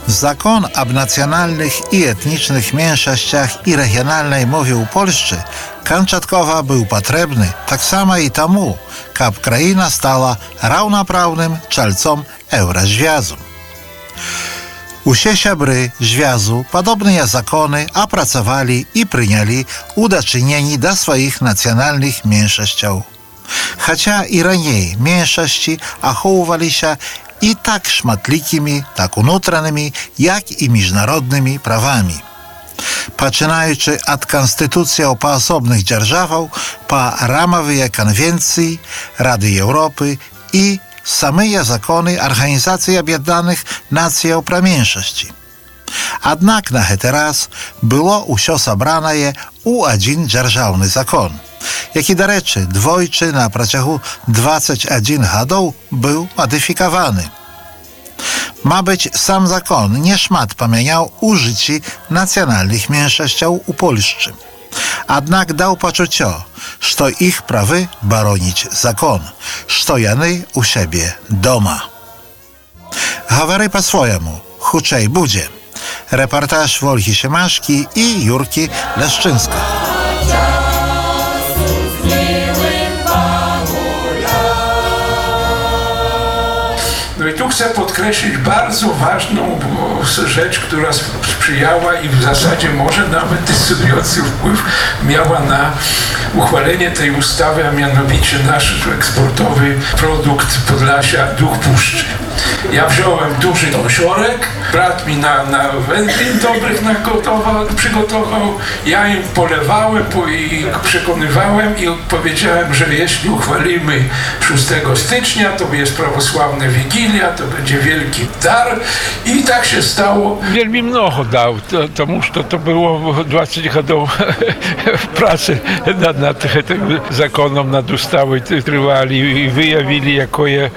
Zakon об nacjonalnych i etnicznych mniejszościach i regionalnej mowie u Polszczy Kamczatkowa był potrzebny tak samo i temu, kab kraina stała równoprawnym czalcom Eurozwiązku. Usie siabry Związku podobne zakony opracowali i przyjęli udoczynieni do swoich nacjonalnych mniejszości. Chociaż i raniej mniejszości achowywali się i tak szmatlikimi, tak unutranymi, jak i międzynarodnymi prawami. Poczynając od konstytucji osobnych dzierżaw, po ramowe konwencje Rady Europy i same zakony Organizacji Objednanych Nacji o mniejszości. Jednak na teraz było usio sobrane u jeden dzierżawny zakon, jaki do rzeczy dwojczy na przeciągu 21 lat był modyfikowany. Ma być sam zakon nie szmat pomieniał użycie nacjonalnych mniejszości u Polszczy. Jednak dał poczucie, że ich prawy bronić zakon, że jany u siebie doma. Говори po swojemu, huczej budzie. Reportaż Wolgi Siemaszki i Jurki Leszczyńska. No i tu chcę podkreślić bardzo ważną rzecz, która sprzyjała i w zasadzie może nawet decydujący wpływ miała na uchwalenie tej ustawy, a mianowicie nasz eksportowy produkt Podlasia Duch Puszczy. Ja wziąłem duży osiorek, brat mi na wędlin dobrych przygotował, ja im polewałem i przekonywałem i powiedziałem, że jeśli uchwalimy 6 stycznia, to jest prawosławna Wigilia, to będzie wielki dar i tak się stało. Wielmi mnogo dał, to było 20 lat pracy nad tym zakonem, nad ustawą trwali i wyjawili jakie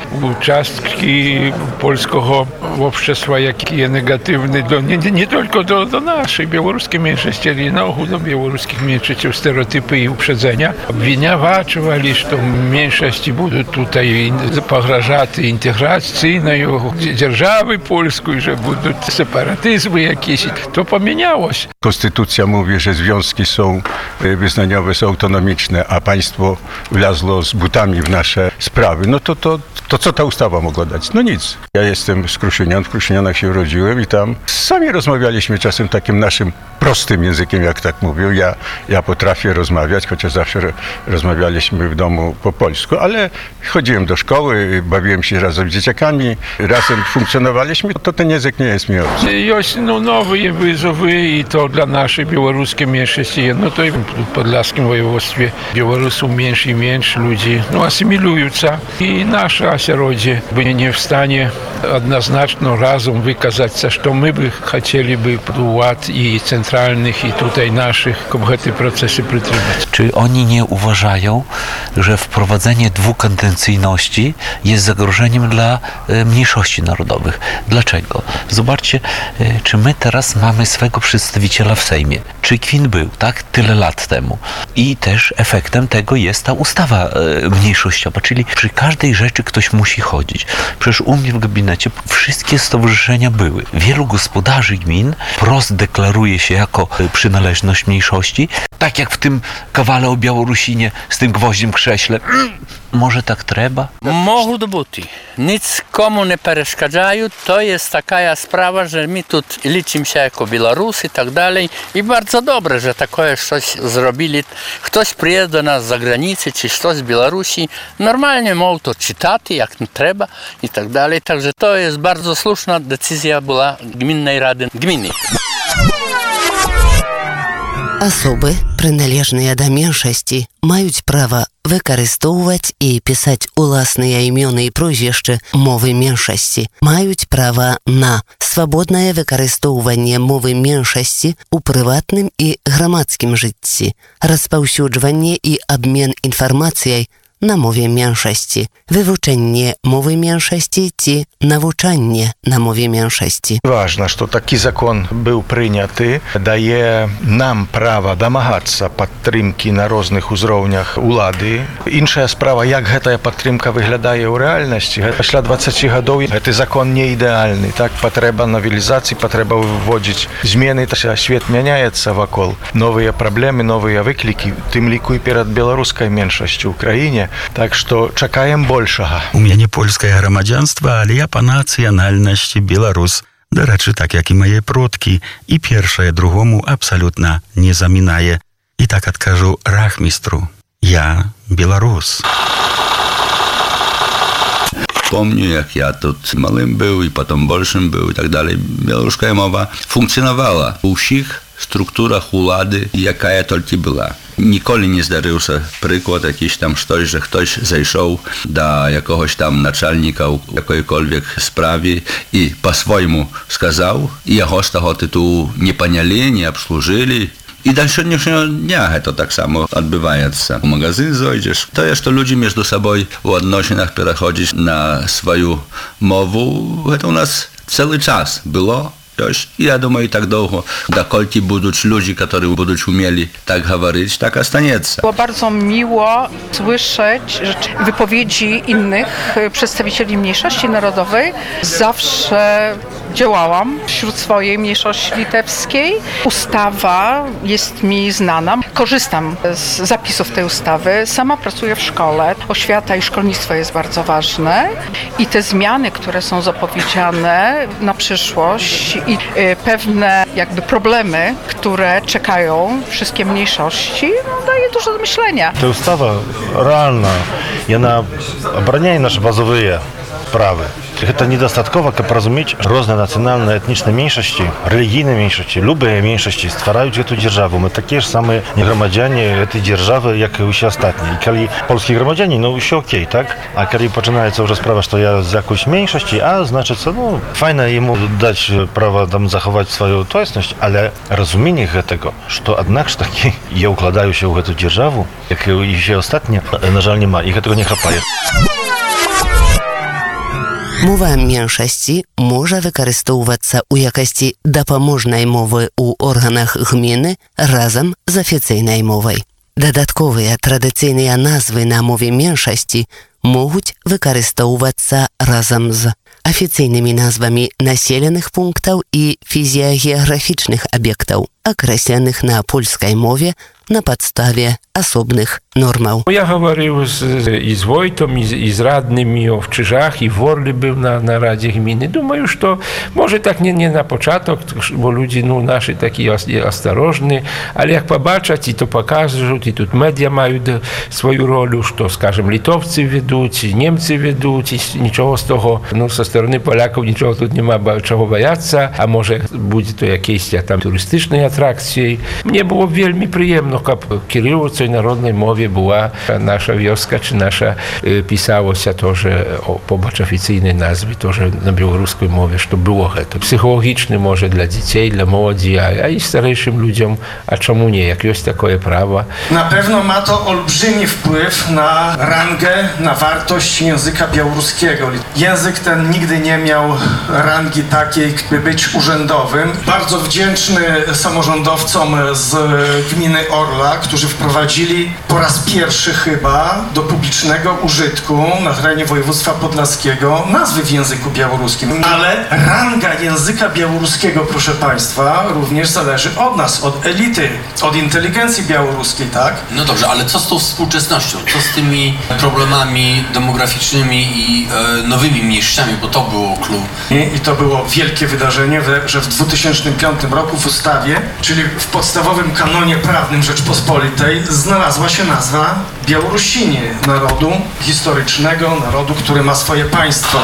uczastki polskiego общества, jakie negatywne, nie tylko do naszej białoruskiej mniejszości, ale i na ogół do białoruskich mniejszości, stereotypy i uprzedzenia. Obwiniawali, że mniejszości będą tutaj pograżać integracyjnej dzierżawy polskiej, że będą separatyzmy jakieś. To pomieniało się. Konstytucja mówi, że związki są wyznaniowe, są autonomiczne, a państwo wlazło z butami w nasze sprawy. No to co ta ustawa mogła dać? No nic. Ja jestem z Kruszynian, w Kruszynianach się urodziłem i tam sami rozmawialiśmy czasem takim naszym prostym językiem, jak tak mówią. Ja potrafię rozmawiać, chociaż zawsze rozmawialiśmy w domu po polsku, ale chodziłem do szkoły, bawiłem się razem z dzieciakami, razem funkcjonowaliśmy, to ten język nie jest mi obcy. Jest nowe wyzwy i to dla naszej białoruskiej mniejszości, no to i w podlaskim województwie Białorusów mniejszy i mniejszy ludzi asymilują się i nasze ośrodki byli nie w stanie jednoznacznie razem wykazać, że my by chcieliby ład i centralnych i tutaj naszych te procesy przytrzymać. Czy oni nie uważają, że wprowadzenie dwukadencyjności jest zagrożeniem dla mniejszości narodowych? Dlaczego? Zobaczcie, czy my teraz mamy swego przedstawiciela w Sejmie. Czy Kwin był, tak? Tyle lat temu. I też efektem tego jest ta ustawa mniejszościowa, czyli przy każdej rzeczy ktoś musi chodzić. Przecież u mnie w gabinecie wszystkie stowarzyszenia były. Wielu gospodarzy gmin wprost deklaruje się jako przynależność mniejszości, tak jak w tym kawale o Białorusinie z tym gwoździem w krześle. Może tak trzeba? Можуть бути. Nic komu nie przeszkadzają. To jest taka sprawa, że my tu liczymy się jako Białorusy i tak dalej. I bardzo dobrze, że takie coś zrobili. Ktoś przyjeżdża do nas z zagranicy, czy ktoś z Białorusi. Normalnie mogą to czytać, jak trzeba i tak dalej. Także to jest bardzo słuszna decyzja była Gminnej Rady Gminy. Особы, прыналежныя да меншасці, маюць права выкарыстоўваць і пісаць уласныя імёны і прозвішчы мовы меншасці. Маюць права на свабоднае выкарыстоўванне мовы меншасці ў прыватным і грамадскім жыцці, распаўсюджванне і абмен інфармацыяй na mowie mniejszości, wywuczenie mowy mniejszości czy nauczanie na mowie mniejszości. Ważne, że taki zakon był przyjęty, daje nam prawo domagać się podtrzymki na różnych uzrowniach władzy. Inna sprawa, jak ta podtrzymka wygląda w realności. После 20 lat ten zakon nie idealny, tak? Potrzeba nowelizacji, potrzeba wywodzi zmiany, świat zmienia się wokół. Nowe problemy, nowe wykliki, tym liku i przed białoruskiej mniejszością w Ukrainie. Tak że czekamy большego. У мяне польскае грамадзянства, але я па нацыянальнасці беларус. Дарэчы, так як і мае продкі, і першае другому абсалютна не замінае. І так адкажу рахмістру. Я беларус. Помню, jak ja тут малым był i potem большym był i tak dalej. Białoruska mowa funkcjonowała u wszystkich strukturach władzy, jaka tylko była. Nikoли nie zdarzył się przykład jakiś tam coś, że ktoś zajrzał do jakiegoś tam naczelnika jakiejkolwiek sprawie i po swojemu skazał i jego z tego tytułu nie paniali, nie obsłużyli. I do dzisiejszego dnia to tak samo odbywa się. W magazyn zajdziesz. To jest to ludzie między sobą w odnosinach przechodzić na swoją mowę. To u nas cały czas było. I ja думаю, tak długo, dokolki będą ludzie, którzy będą umieli tak mówić, tak zostanie. Było bardzo miło słyszeć wypowiedzi innych przedstawicieli mniejszości narodowej. Zawsze działałam wśród swojej mniejszości litewskiej. Ustawa jest mi znana. Korzystam z zapisów tej ustawy. Sama pracuję w szkole. Oświata i szkolnictwo jest bardzo ważne. I te zmiany, które są zapowiedziane na przyszłość i pewne jakby problemy, które czekają wszystkie mniejszości, daje dużo do myślenia. Ta ustawa realna, ona obrania nasze bazowe prawy. Это недостатково, как разуметь, różne nacjonalne, etniczne mniejszości, religijne mniejszości, любые mniejszości stwarzają эту державу. Мы такие же самые громадяне этой державы, jak i ostatnie. I kiedy polski громадяне, no już okej, tak? A kiedy zaczynaється już sprawa, że ja z jakąś mniejszości, a znaczy co, no fajno jemu dać prawo tam zachować swoją tożsamość, ale rozumienie tego, że jednak takie je układają się w tę державу, jak i się ostatnie, na żal nie ma, ich tego nie chapaje. Мова mniejszości może wykарыстоўвацца ў якасці дапаможнай мовы ў органах гміны разам з афіцыйнай мовай. Дадатковыя традыцыйныя назвы на мове меншасці могуць выкарыстоўвацца разам з афіцыйнымі назвамі населеных пунктаў і фізіягеаграфічных аб'ектаў, акрэсленых на польскай мове на podstawie osobnych normał. Ja говорил i z Wojtą, i z radnymi o Wczyżach, i w Worli był na Radzie Gminy. Думаю, że może tak nie na początek, bo ludzie nasi taki ostrożni, ale jak popatrzeć i to pokażą, i tu media mają swoją rolę, że skażem Litowcy wiedzą, i Niemcy wiedzą, i niczego z tego, ze strony Polaków niczego tu nie ma czego bojаться, a może będzie to jakieś tam turystycznej atrakcji. Mnie było wielmi przyjemno, w kiriłowskiej narodnej mowie była nasza wioska, czy nasza pisało się to, że pobacz oficyjnej nazwy, to, że na białoruskiej mowie, że to było to psychologiczne może dla dzieci, dla młodzi, a i starszym ludziom, a czemu nie, jak jest takie prawo. Na pewno ma to olbrzymi wpływ na rangę, na wartość języka białoruskiego. Język ten nigdy nie miał rangi takiej, by być urzędowym. Bardzo wdzięczny samorządowcom z gminy Orla, którzy wprowadzili po raz pierwszy chyba do publicznego użytku na terenie województwa podlaskiego nazwy w języku białoruskim. Ale ranga języka białoruskiego, proszę Państwa, również zależy od nas, od elity, od inteligencji białoruskiej, tak? No dobrze, ale co z tą współczesnością? Co z tymi problemami demograficznymi i nowymi mniejszościami, bo to było clue. I to było wielkie wydarzenie, że w 2005 roku w ustawie, czyli w podstawowym kanonie prawnym Rzeczpospolitej, znalazła się nazwa Białorusinie, narodu historycznego, narodu, który ma swoje państwo.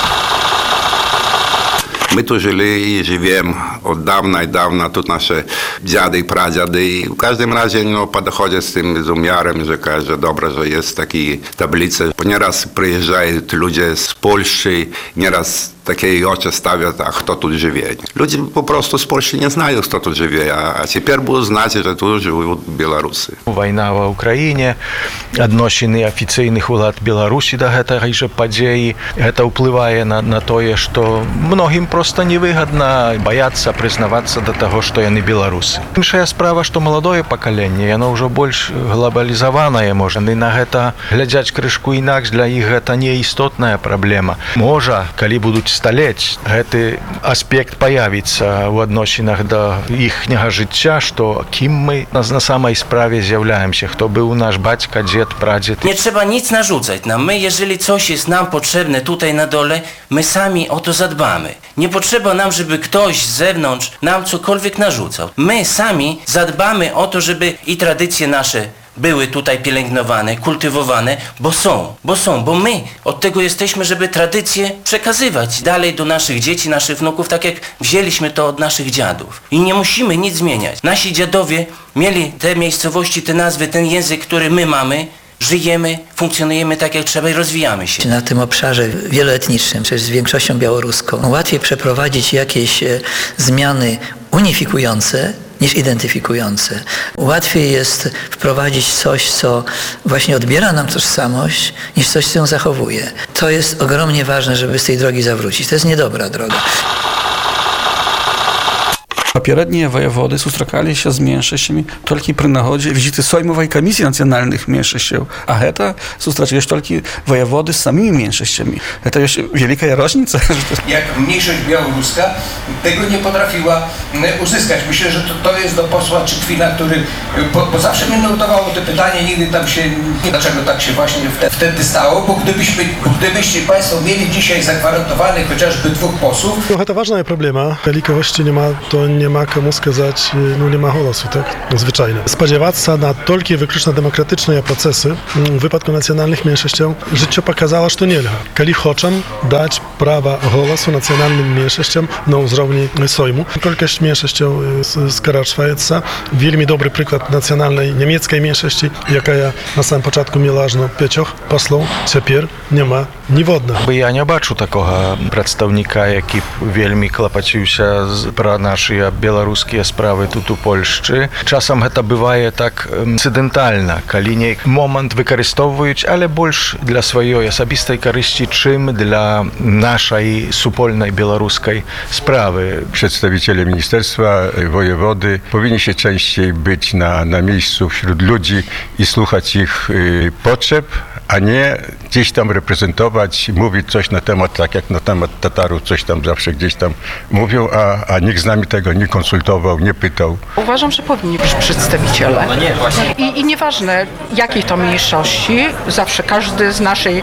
My tu żyli i żyjemy od dawna i dawna, tu nasze dziady i pradziady i w każdym razie podchodzę z tym umiarem, że dobrze, że jest takie tablice. Nieraz przyjeżdżają ludzie z Polski, nieraz takie oczy stawiać, a kto tu żyje. Ludzie po prostu z Polski nie znają, kto tu żyje, a teraz будут знать, że tu żyją Białorusy. Wojna w Ukrainie, odnosiny oficjalnych władz Białorusi do гэтej подзеи, это впливає на то, що многим просто невыгодно бояться признаваться до того, что они белорусы. Іншая справа, что молодое поколение, оно уже больше глобализованное, может, и на это глядяць крышку інакш, для іх гэта не істотная праблема. Можа, калі будуць сталець, гэты аспект появіцца ў адносінах да іхняга жыцця, што кім мы на самай справе з'яўляемся, хто быў наш бацька, дзед, прадзед. Nie trzeba nic narzucać nam. My, jeżeli coś jest nam potrzebne tutaj na dole, my sami o to zadbamy. Nie potrzeba nam, żeby ktoś z zewnątrz nam cokolwiek narzucał. My sami zadbamy o to, żeby i tradycje nasze były tutaj pielęgnowane, kultywowane, bo my od tego jesteśmy, żeby tradycje przekazywać dalej do naszych dzieci, naszych wnuków, tak jak wzięliśmy to od naszych dziadów. I nie musimy nic zmieniać. Nasi dziadowie mieli te miejscowości, te nazwy, ten język, który my mamy, żyjemy, funkcjonujemy tak jak trzeba i rozwijamy się. Na tym obszarze wieloetnicznym, przecież z większością białoruską, łatwiej przeprowadzić jakieś zmiany unifikujące niż identyfikujące. Łatwiej jest wprowadzić coś, co właśnie odbiera nam tożsamość, niż coś, co ją zachowuje. To jest ogromnie ważne, żeby z tej drogi zawrócić. To jest niedobra droga. Попередние воеводы сустракаліся з меншасцямі толькі пры нагодзе візіты соймавай камісіі нацыянальных меншасцяў, а гэта сустрачаюць толькі воеводы з самымі меншасцямі. Это ёсць вялікая różnica. Jak mniejszość białoruska tego nie potrafiła uzyskać. Myślę, że to jest do posła Czykwina, który bo zawsze mnie nurtowało to pytanie, nigdy tam się nie dlaczego tak się właśnie wtedy stało, bo gdybyście Państwo mieli dzisiaj zagwarantowanych chociażby 2 posłów. No, to ważna problema. Jeżeli kogoś nie ma, to nie ma komu сказать, no nie ma głosu, tak? Zwyczajne. Spodziewać się na tylko wyłącznie demokratyczne procesy w wypadku nacjonalnych mniejszości życie pokazało, że nie da. Jeżeli chcą dać prawa głosu nacjonalnym mniejszościom na uzrowni Sejmu, ilość mniejszości skaracza. Wielmi dobry przykład nacjonalnej niemieckiej mniejszości, jaka na samym początku miała aż 5 posłów, teraz nie ma niewodnego. Ja nie baczę takiego przedstawnika, jaki wielmi klapacił się про наши беларускія справы тут у Польшчы. Часам гэта бывае так інцыдэнтальна, калі нейкі момант выкарыстоўваюць, але больш для сваёй асабістай карысці, чым для нашай супольнай беларускай sprawy. Przedstawiciele ministerstwa, wojewody powinni się częściej być na miejscu wśród ludzi i słuchać ich potrzeb, a nie gdzieś tam reprezentować, mówić coś na temat, tak jak na temat Tatarów, coś tam zawsze gdzieś tam mówią, a nikt z nami tego nie konsultował, nie pytał. Uważam, że powinni być przedstawiciele. No nie, właśnie. I nieważne jakiej to mniejszości, zawsze każdy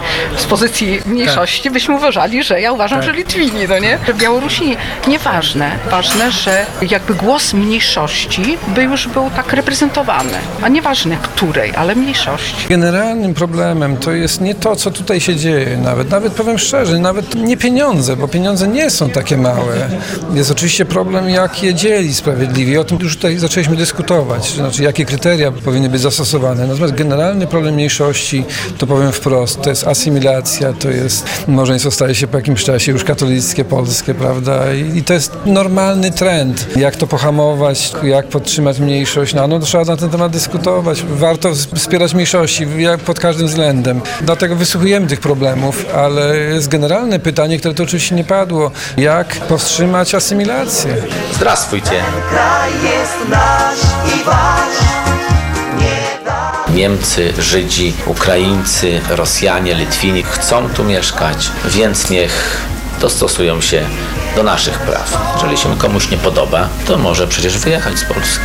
z pozycji mniejszości byśmy uważali, że ja uważam, że Litwini, no nie? Że Białorusini. Nieważne. Ważne, że jakby głos mniejszości już był tak reprezentowany. A nieważne której, ale mniejszości. Generalnym problemem to jest nie to, co tutaj się dzieje nawet powiem szczerze, nawet nie pieniądze, bo pieniądze nie są takie małe. Jest oczywiście problem, jak je dzieli sprawiedliwie. O tym już tutaj zaczęliśmy dyskutować, znaczy jakie kryteria powinny być zastosowane. Natomiast generalny problem mniejszości, to powiem wprost, to jest asymilacja, to jest małżeństwo staje się po jakimś czasie już katolickie, polskie, prawda? I to jest normalny trend. Jak to pohamować, jak podtrzymać mniejszość, no trzeba na ten temat dyskutować. Warto wspierać mniejszości pod każdym względem. Dlatego wysłuchujemy tych problemów, ale jest generalne pytanie, które to oczywiście nie padło. Jak powstrzymać asymilację? Здравствуйте. Kraj jest nasz i wasz. Niemcy, Żydzi, Ukraińcy, Rosjanie, Litwini chcą tu mieszkać, więc niech dostosują się do naszych praw. Jeżeli się komuś nie podoba, to może przecież wyjechać z Polski.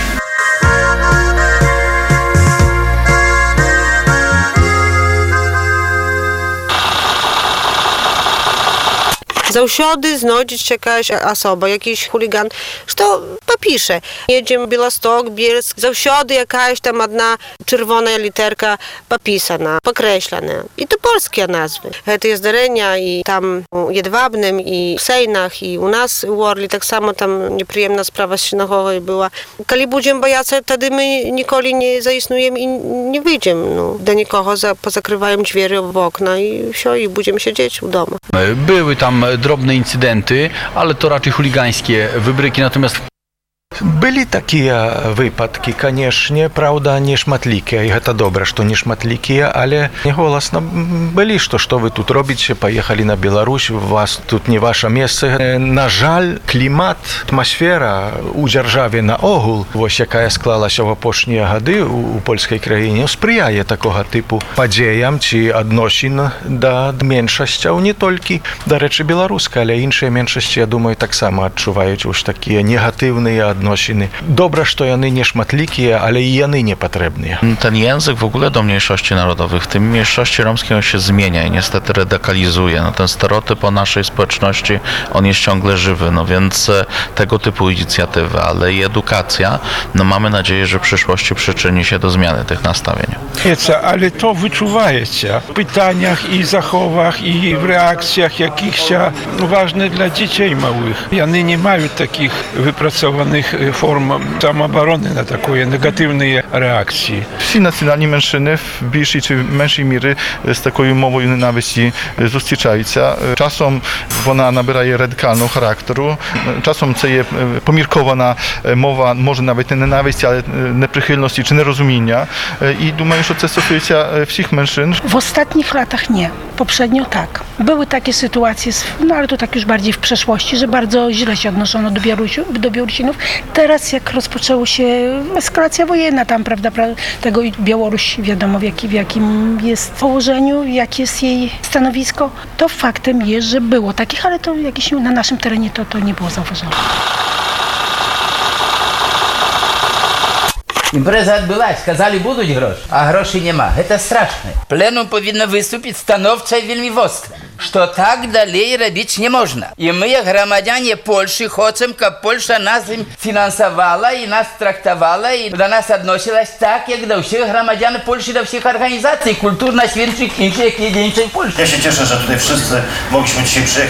Заўсёды знойдзецца якаясь асоба, якийś хуліган, што папіша. Едзем Беласток, Бельск, заўсёды якаясь там одна чырвоная літэрка папісана, пакрэсленая. І то польскія назвы. Гэтыя здарэння і там у Едвабным, і в Сейнах, і у нас у Орлі таксама там непрыемна справа з сінагогай была. Калі будзем баяцца, тады my ніколі не заіснуем і не выйдзем. Да нікога позакрываем дзверы в окна і ўсё, і будзем сядзець у дома. Były tam drobne incydenty, ale to raczej chuligańskie wybryki, natomiast Былі такія выпадкі, канешне, праўда, не шматлікія, і гэта добра, што не шматлікія, але голасна былі, што вы тут робіце, паехалі на Беларусь, у вас тут не ваша месца. На жаль, клімат, атмасфера ў дзяржаве наогул, вось якая склалася ў апошнія гады у польскай краіне, спрыяе такога тыпу падзеям ці адносін да меншасцяў, не толькі, дарэчы, беларускай, але іншыя меншасці, я думаю, таксама адчуваюць уж такія негатыўныя адносіны. Добра, што яны не шматлікія, ale i jany niepotrzebne. Ten język w ogóle do mniejszości narodowych, w tym mniejszości romskiej, on się zmienia i niestety radykalizuje. No, ten stereotyp o naszej społeczności, on jest ciągle żywy, no więc tego typu inicjatywy, ale i edukacja, no mamy nadzieję, że w przyszłości przyczyni się do zmiany tych nastawień. Ale to wyczuwajecie w pytaniach i zachowach i w reakcjach jakichś ważnych dla dzieci małych. Jany nie mają takich wypracowanych form samoobrony на такі негативні реакції. Всі національні меншини в більшій чи меншій мірі з такою мовою ненависті зустрічаються. Часом вона набирає радикального характеру, часом це є поміркована мова, може навіть не ненависті, але неприхильності чи нерозуміння. I думаю, що це стосується всіх меншин. W ostatnich latach nie, poprzednio tak. Były takie sytuacje, no ale to tak już bardziej w przeszłości, że bardzo źle się odnoszono do Białorusinów. Teraz jak rozpoczęła się eskalacja wojenna tam, prawda, tego Białoruś wiadomo w jakim jest położeniu, jakie jest jej stanowisko, to faktem jest, że było takich, ale to jakieś na naszym terenie to nie było zauważone. Імпрэза адбылась, сказалі, будуць грошы, а грошай няма. Гэта страшна. Пленум павінна выступіць станоўча і вельмі востра, што так далей рабіць не можна. І мы, як грамадзяне Польшы, хочам, каб Польша нас фінансавала і нас трактавала і да нас адносілась так, як да ўсіх грамадзян Польшы, да ўсіх арганізацый, культурна-święczych, іншых, якія дзейнічаюць в Польsce. Ja się cieszę, że tutaj wszyscy mogliśmy dzisiaj przyjechać.